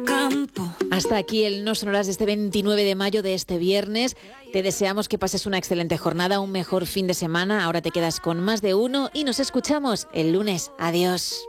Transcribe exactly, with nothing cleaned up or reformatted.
campo. Hasta aquí el No Sonoras de este veintinueve de mayo, de este viernes. Te deseamos que pases una excelente jornada, un mejor fin de semana. Ahora te quedas con Más de Uno y nos escuchamos el lunes. Adiós.